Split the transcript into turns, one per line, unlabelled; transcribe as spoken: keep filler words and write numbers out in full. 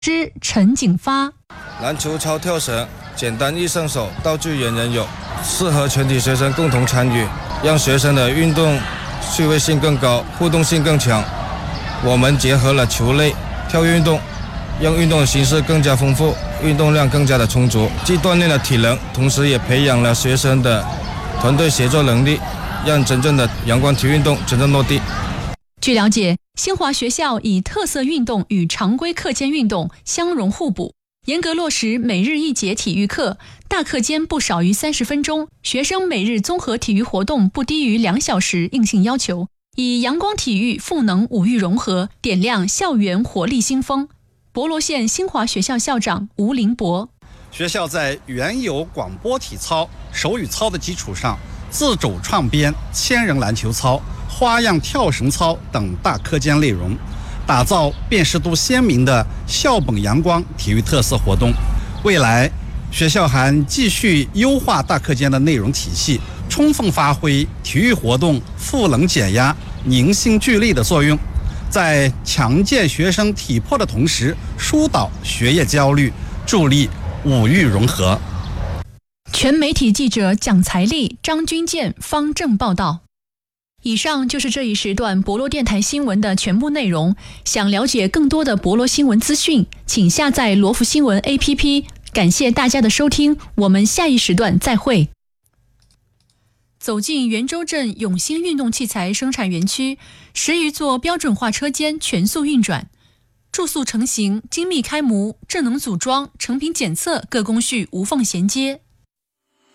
之陈景发。
篮球操跳绳，简单易上手，道具人人有，适合全体学生共同参与，让学生的运动趣味性更高，互动性更强。我们结合了球类、跳跃运动，让运动的形式更加丰富，运动量更加的充足，既锻炼了体能，同时也培养了学生的团队协作能力，让真正的阳光体育运动真正落地。
据了解，新华学校以特色运动与常规课间运动相融互补，严格落实每日一节体育课，大课间不少于三十分钟，学生每日综合体育活动不低于两小时硬性要求，以阳光体育赋能五育融合，点亮校园活力新风。博罗县新华学校校长吴林博：
学校在原有广播体操、手语操的基础上，自主创编千人篮球操、花样跳绳操等大课间内容，打造辨识度鲜明的校本阳光体育特色活动。未来，学校还继续优化大课间的内容体系，充分发挥体育活动赋能减压、凝心聚力的作用，在强健学生体魄的同时，疏导学业焦虑，助力五育融合。
全媒体记者蒋才丽、张军健、方正报道。以上就是这一时段博罗电台新闻的全部内容。想了解更多的博罗新闻资讯，请下载罗浮新闻 A P P。感谢大家的收听，我们下一时段再会。走进元州镇永兴运动器材生产园区，十余座标准化车间全速运转，注塑成型、精密开模、智能组装、成品检测各工序无缝衔接。